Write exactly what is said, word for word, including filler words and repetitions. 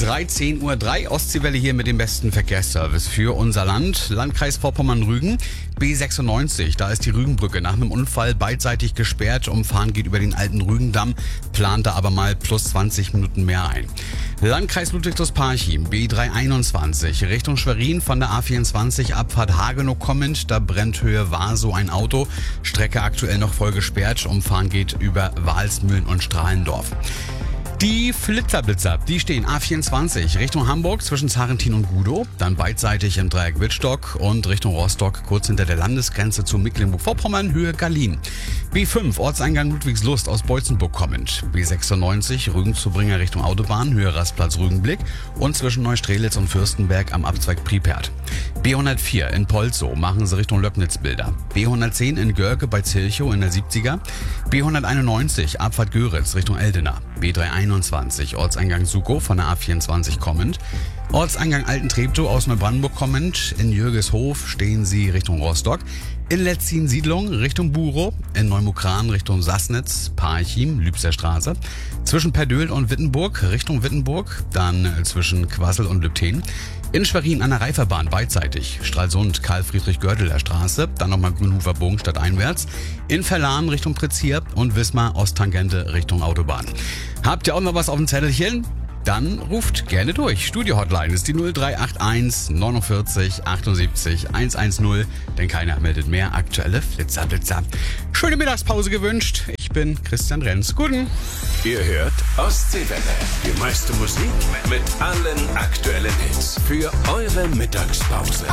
dreizehn Uhr drei, Ostseewelle hier mit dem besten Verkehrsservice für unser Land. Landkreis Vorpommern-Rügen, B sechsundneunzig, da ist die Rügenbrücke nach einem Unfall beidseitig gesperrt. Umfahren geht über den alten Rügendamm, plant da aber mal plus zwanzig Minuten mehr ein. Landkreis Ludwigslust-Parchim, B dreihunderteinundzwanzig, Richtung Schwerin von der A vierundzwanzig, Abfahrt Hagenow kommend, da brennt Höhe Warsow ein Auto, Strecke aktuell noch voll gesperrt, Umfahren geht über Walsmühlen und Strahlendorf. Die Flitzerblitzer, die stehen A vierundzwanzig Richtung Hamburg zwischen Zarentin und Gudow, dann beidseitig im Dreieck Wittstock und Richtung Rostock kurz hinter der Landesgrenze zu Mecklenburg-Vorpommern, Höhe Gallien. B fünf Ortseingang Ludwigslust aus Beutzenburg kommend, B sechsundneunzig Rügen-Zubringer Richtung Autobahn, Höhe Rastplatz Rügenblick und zwischen Neustrelitz und Fürstenberg am Abzweig Pripyat. B hundertvier in Polzow machen sie Richtung Löcknitz Bilder. B hundertzehn in Görke bei Zilchow in der siebziger. B hunderteinundneunzig Abfahrt Göritz Richtung Eldena. B dreihunderteinundzwanzig Ortseingang Sukow von der A vierundzwanzig kommend. Ortseingang Altentreptow aus Neubrandenburg kommend. In Jürgeshof stehen sie Richtung Rostock. In Letzin-Siedlung Richtung Burow. In Neumukran Richtung Sassnitz, Parchim, Lübser Straße. Zwischen Perdöhl und Wittenburg Richtung Wittenburg. Dann zwischen Quassel und Lübten. In Schwerin an der Reiferbahn beidseitig. Stralsund, Karl-Friedrich-Gördeler Straße. Dann nochmal Grünhofer Bogen stadteinwärts. In Verlan Richtung Prezier und Wismar Osttangente Richtung Autobahn. Habt ihr auch noch was auf dem Zettelchen? Dann ruft gerne durch. Studio-Hotline ist die null drei acht eins neunundvierzig achtundsiebzig hundertzehn, denn keiner meldet mehr aktuelle Flitzerblitzer. Schöne Mittagspause gewünscht. Ich bin Christian Renz. Guten. Ihr hört Ostseewelle. Die meiste Musik mit allen aktuellen Hits für eure Mittagspause.